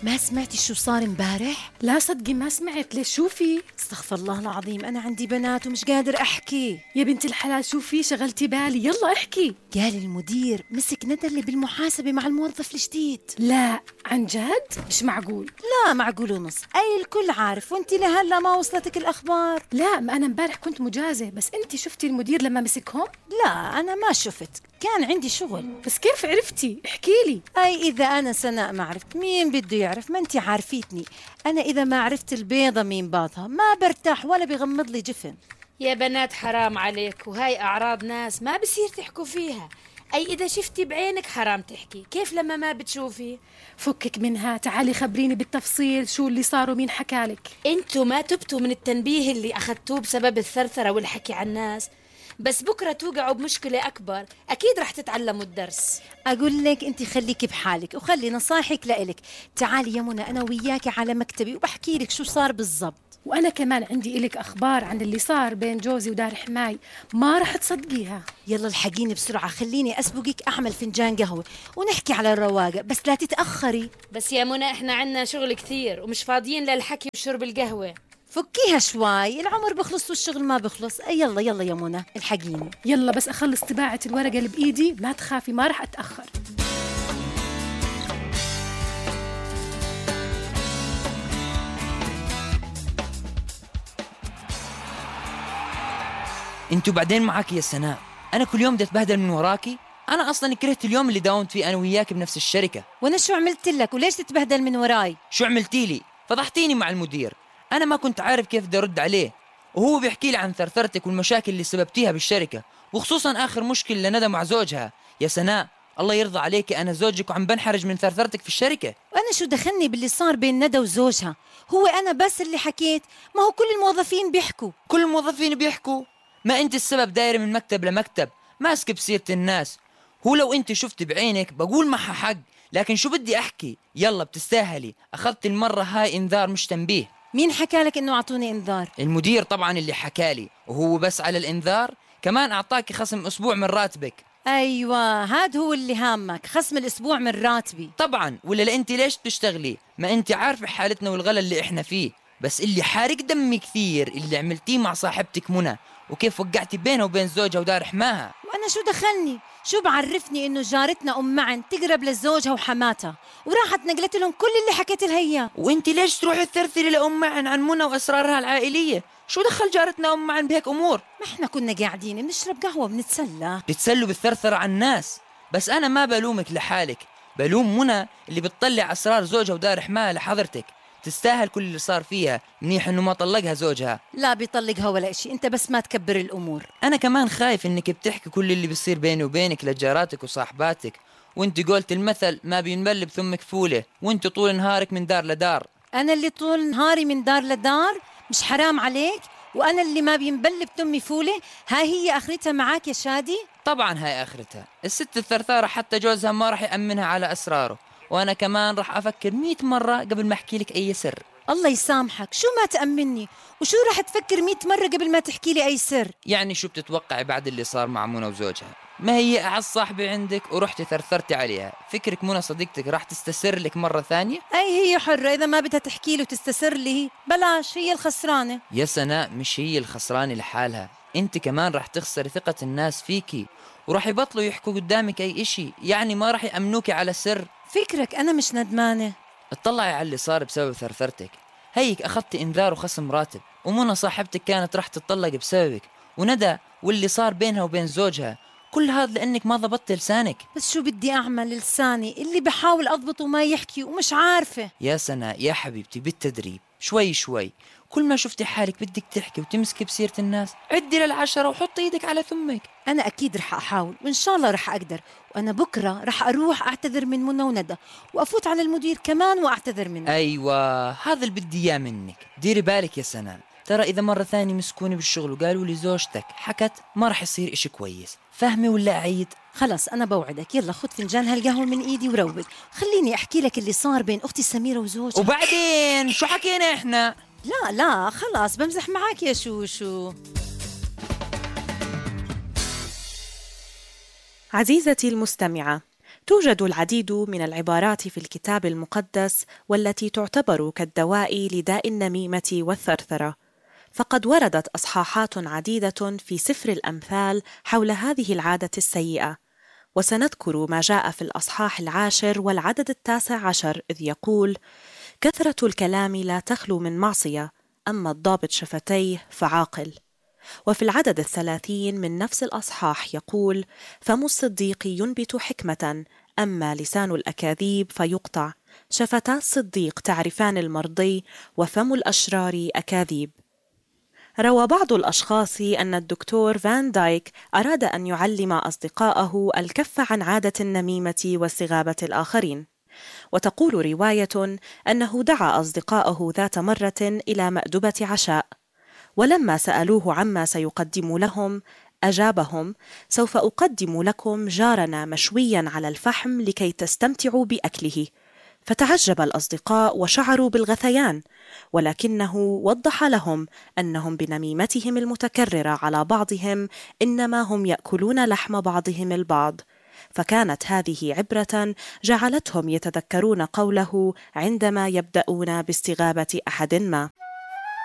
ما سمعتي شو صار امبارح؟ لا صدقي ما سمعت. ليش شو في؟ استغفر الله العظيم، أنا عندي بنات ومش قادر أحكي. يا بنت الحلال شو في؟ شغلتي بالي، يلا احكي. قال المدير مسك ندلة بالمحاسبة مع الموظف الجديد. لا عن جد؟ مش معقول. لا معقول ونص، أي الكل عارف وانتي لهلا ما وصلتك الأخبار. لا ما أنا امبارح كنت مجازة، بس انتي شفتي المدير لما مسكهم؟ لا أنا ما شفت، كان عندي شغل. بس كيف عرفتي؟ احكي لي. أي إذا أنا سناء ما عرفت مين بده يعرف؟ ما انتي عارفيتني، أنا إذا ما عرفت البيضة مين باطها ما برتاح ولا بغمض لي جفن. يا بنات حرام عليك، وهاي أعراض ناس ما بصير تحكوا فيها. أي إذا شفتي بعينك حرام تحكي، كيف لما ما بتشوفي؟ فكك منها، تعالي خبريني بالتفصيل شو اللي صار ومين حكالك. انتوا ما تبتوا من التنبيه اللي أخذتوه بسبب الثرثرة والحكي عن الناس، بس بكرة توقعوا بمشكلة أكبر، أكيد رح تتعلموا الدرس. أقول لك أنت خليكي بحالك وخلي نصايحك لإلك. تعالي يا منى أنا وياكي على مكتبي وبحكي لك شو صار بالضبط. وأنا كمان عندي إلك أخبار عن اللي صار بين جوزي ودار حماي، ما رح تصدقيها. يلا الحقيني بسرعة، خليني أسبقك أعمل فنجان قهوة ونحكي على الرواقة، بس لا تتأخري. بس يا منى إحنا عنا شغل كثير ومش فاضيين للحكي وشرب القهوة. فكيها شوي، العمر بخلص والشغل ما بخلص. يلا يلا يا منى الحقيني. يلا بس أخلص طباعة الورقة اللي بإيدي، ما تخافي ما رح أتأخر. انتوا بعدين معك يا سناء، انا كل يوم بدي اتبهدل من وراكي. انا اصلا كرهت اليوم اللي داومت فيه انا وياك بنفس الشركه. وانا شو عملت لك وليش تتبهدل من وراي؟ شو عملتي لي؟ فضحتيني مع المدير، انا ما كنت عارف كيف بدي ارد عليه، وهو بيحكي لي عن ثرثرتك والمشاكل اللي سببتيها بالشركه، وخصوصا اخر مشكله لندى مع زوجها. يا سناء الله يرضى عليك، انا زوجك وعم بنحرج من ثرثرتك في الشركه. وانا شو دخلني باللي صار بين ندى وزوجها؟ هو انا بس اللي حكيت؟ ما هو كل الموظفين بيحكوا. كل الموظفين بيحكوا؟ ما انت السبب، دايره من مكتب لمكتب ماسك بسيره الناس. هو لو انت شفت بعينك بقول معها حق، لكن شو بدي احكي؟ يلا بتستاهلي، اخذت المره هاي انذار مش تنبيه. مين حكالك انه اعطوني انذار؟ المدير طبعا اللي حكالي، وهو بس على الانذار كمان اعطاك خصم اسبوع من راتبك. ايوه هاد هو اللي هامك، خصم الاسبوع من راتبي. طبعا، ولا انت ليش بتشتغلي؟ ما انت عارفه حالتنا والغلا اللي احنا فيه. بس اللي حارق دمي كثير اللي عملتيه مع صاحبتك منى، وكيف وقعتي بينها وبين زوجها ودار حماها. وانا شو دخلني؟ شو بعرفني انه جارتنا ام معن تقرب لزوجها وحماتها وراحت نقلت لهم كل اللي حكيت لها اياه. وانت ليش تروحي تثرثري لام معن عن منى واسرارها العائليه؟ شو دخل جارتنا ام معن بهيك امور؟ ما احنا كنا قاعدين بنشرب قهوه بنتسلى. بتتسلوا بالثرثره عن الناس. بس انا ما بلومك لحالك، بلوم منى اللي بتطلع اسرار زوجها ودار حماها لحضرتك. تستاهل كل اللي صار فيها، منيح انه ما طلقها زوجها. لا بيطلقها ولا اشي، انت بس ما تكبر الامور. انا كمان خايف انك بتحكي كل اللي بيصير بيني وبينك لجاراتك وصاحباتك، وانت قلت المثل ما بينبل بثم كفوله، وانت طول نهارك من دار لدار. انا اللي طول نهاري من دار لدار؟ مش حرام عليك؟ وانا اللي ما بينبل بتمي فوله؟ هاي هي اخرتها معاك يا شادي؟ طبعا هاي اخرتها، الست الثرثارة حتى جوزها ما راح يأمنها على اسراره، وانا كمان راح افكر 100 مرة قبل ما احكي لك اي سر. الله يسامحك، شو ما تأمني؟ وشو راح تفكر 100 مرة قبل ما تحكي لي اي سر؟ يعني شو بتتوقعي بعد اللي صار مع منى وزوجها؟ ما هي اعز صاحبة عندك ورحتي ثرثرتي عليها، فكرك منى صديقتك راح تستسر لك مرة ثانية؟ اي هي حرة، اذا ما بدها تحكي لي وتستسر لي بلاش، هي الخسرانة. يا سناء مش هي الخسرانة لحالها، انت كمان راح تخسري ثقة الناس فيكي، وراح يبطلوا يحكوا قدامك اي اشي، يعني ما راح يأمنوكي على سر. فكرك انا مش ندمانة؟ اطلعي على اللي صار بسبب ثرثرتك. هيك اخذت انذار وخصم راتب، ومنى صاحبتك كانت راح تطلق بسببك، وندى واللي صار بينها وبين زوجها، كل هذا لانك ما ضبطت لسانك. بس شو بدي اعمل؟ لساني اللي بحاول اضبطه ما يحكي ومش عارفة. يا سناء يا حبيبتي بالتدريب، شوي شوي، كل ما شفتي حالك بدك تحكي وتمسكي بسيرة الناس عدي لل10 وحطي ايدك على ثمك. أنا أكيد رح أحاول وإن شاء الله رح أقدر، وأنا بكرة رح أروح أعتذر من منى وندى، وأفوت على المدير كمان وأعتذر منه. أيوة هذا اللي بدي إياه منك. ديري بالك يا سناء، ترى إذا مرة ثانية مسكوني بالشغل وقالوا لي زوجتك حكت ما رح يصير إشي كويس، فاهمة ولا أعيد؟ خلص أنا بوعدك، يلا خد فنجان هالقهوة من إيدي وروق، خليني أحكي لك اللي صار بين أختي سميرة وزوجها. وبعدين شو حكينا إحنا؟ لا خلاص بمزح معك يا شوشو. عزيزتي المستمعة، توجد العديد من العبارات في الكتاب المقدس والتي تعتبر كالدواء لداء النميمة والثرثرة، فقد وردت أصحاحات عديدة في سفر الأمثال حول هذه العادة السيئة، وسنذكر ما جاء في الأصحاح 10 والعدد 19 إذ يقول: كثرة الكلام لا تخلو من معصية، أما الضابط شفتيه فعاقل. وفي العدد 30 من نفس الأصحاح يقول: فم الصديق ينبت حكمة، أما لسان الأكاذيب فيقطع. شفتا الصديق تعرفان المرضي، وفم الأشرار أكاذيب. روى بعض الأشخاص أن الدكتور فان دايك أراد أن يعلم أصدقائه الكف عن عادة النميمة واستغابة الآخرين، وتقول رواية أنه دعا أصدقائه ذات مرة إلى مأدبة عشاء، ولما سألوه عما سيقدم لهم أجابهم: سوف أقدم لكم جارنا مشويا على الفحم لكي تستمتعوا بأكله. فتعجب الأصدقاء وشعروا بالغثيان، ولكنه وضح لهم أنهم بنميمتهم المتكررة على بعضهم إنما هم يأكلون لحم بعضهم البعض. فكانت هذه عبرة جعلتهم يتذكرون قوله عندما يبدأون باستغابة أحد ما.